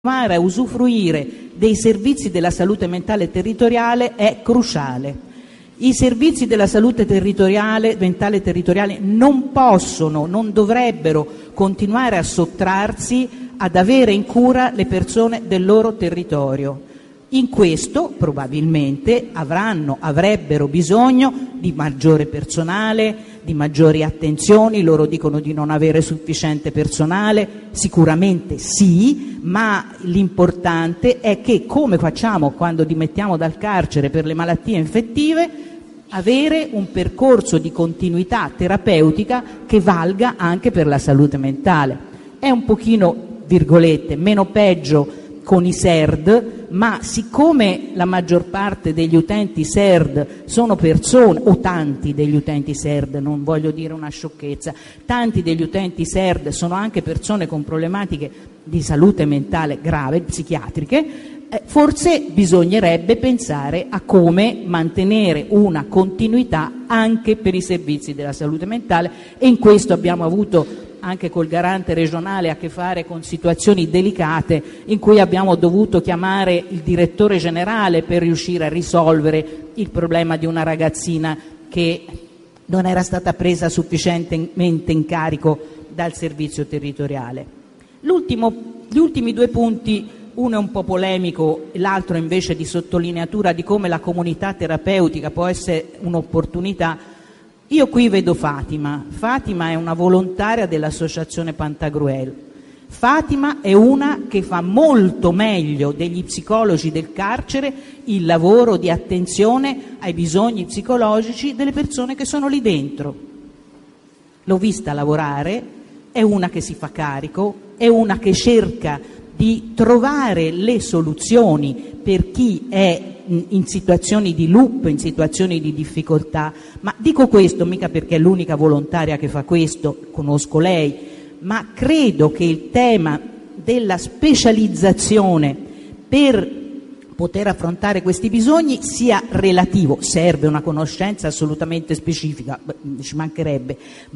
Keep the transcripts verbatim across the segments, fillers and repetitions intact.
a usufruire dei servizi della salute mentale territoriale è cruciale. I servizi della salute territoriale, mentale territoriale non possono, non dovrebbero continuare a sottrarsi ad avere in cura le persone del loro territorio. In questo probabilmente avranno, avrebbero bisogno di maggiore personale, di maggiori attenzioni. Loro dicono di non avere sufficiente personale, sicuramente sì, ma l'importante è che, come facciamo quando dimettiamo dal carcere per le malattie infettive, avere un percorso di continuità terapeutica che valga anche per la salute mentale. È un pochino, virgolette, meno peggio con i S E R D, ma siccome la maggior parte degli utenti S E R D sono persone, o tanti degli utenti S E R D, non voglio dire una sciocchezza, tanti degli utenti S E R D sono anche persone con problematiche di salute mentale grave, psichiatriche, eh, forse bisognerebbe pensare a come mantenere una continuità anche per i servizi della salute mentale, e in questo abbiamo avuto anche col garante regionale a che fare con situazioni delicate in cui abbiamo dovuto chiamare il direttore generale per riuscire a risolvere il problema di una ragazzina che non era stata presa sufficientemente in carico dal servizio territoriale. L'ultimo, gli ultimi due punti, uno è un po' polemico, l'altro invece di sottolineatura di come la comunità terapeutica può essere un'opportunità. Io qui vedo Fatima. Fatima è una volontaria dell'associazione Pantagruel. Fatima è una che fa molto meglio degli psicologi del carcere il lavoro di attenzione ai bisogni psicologici delle persone che sono lì dentro. L'ho vista lavorare, è una che si fa carico, è una che cerca di trovare le soluzioni per chi è in situazioni di loop, in situazioni di difficoltà. Ma dico questo mica perché è l'unica volontaria che fa questo, conosco lei, ma credo che il tema della specializzazione per poter affrontare questi bisogni sia relativo. Serve una conoscenza assolutamente specifica, ci mancherebbe,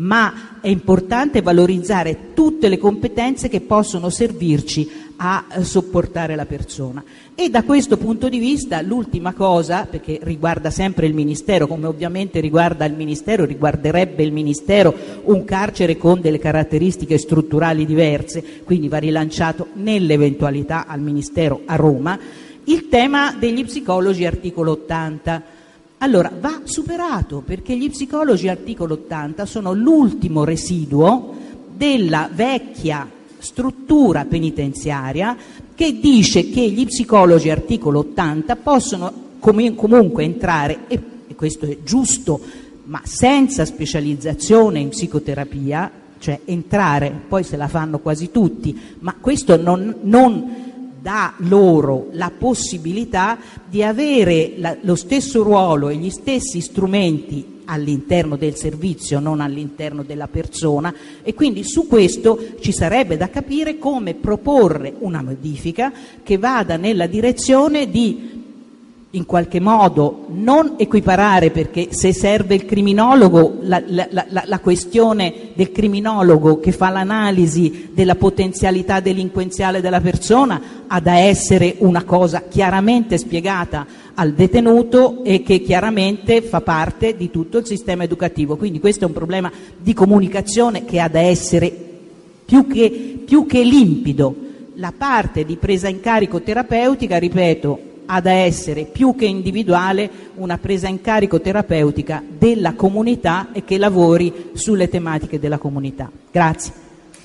ma è importante valorizzare tutte le competenze che possono servirci a sopportare la persona. E da questo punto di vista l'ultima cosa, perché riguarda sempre il Ministero, come ovviamente riguarda il Ministero, riguarderebbe il Ministero un carcere con delle caratteristiche strutturali diverse, quindi va rilanciato nell'eventualità al Ministero a Roma, il tema degli psicologi articolo ottanta. Allora, va superato, perché gli psicologi articolo ottanta sono l'ultimo residuo della vecchia struttura penitenziaria che dice che gli psicologi articolo ottanta possono com- comunque entrare, e, e questo è giusto, ma senza specializzazione in psicoterapia, cioè entrare, poi se la fanno quasi tutti, ma questo non, non dà loro la possibilità di avere la, lo stesso ruolo e gli stessi strumenti all'interno del servizio, non all'interno della persona, e quindi su questo ci sarebbe da capire come proporre una modifica che vada nella direzione di in qualche modo non equiparare, perché se serve il criminologo, la, la, la, la questione del criminologo che fa l'analisi della potenzialità delinquenziale della persona ha da essere una cosa chiaramente spiegata al detenuto e che chiaramente fa parte di tutto il sistema educativo. Quindi questo è un problema di comunicazione che ha da essere più che, più che limpido. La parte di presa in carico terapeutica, ripeto, ha da essere più che individuale una presa in carico terapeutica della comunità e che lavori sulle tematiche della comunità. Grazie.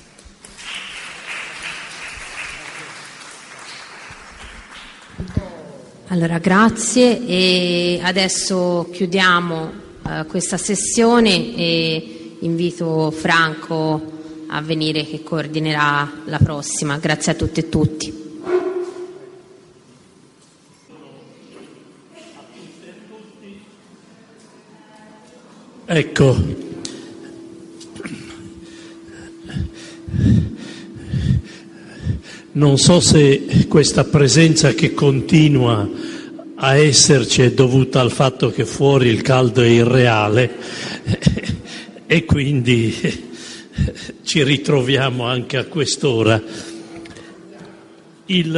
Allora, grazie, e adesso chiudiamo uh, questa sessione e invito Franco a venire che coordinerà la prossima. Grazie a tutte e tutti. Ecco, non so se questa presenza che continua a esserci è dovuta al fatto che fuori il caldo è irreale e quindi ci ritroviamo anche a quest'ora. Il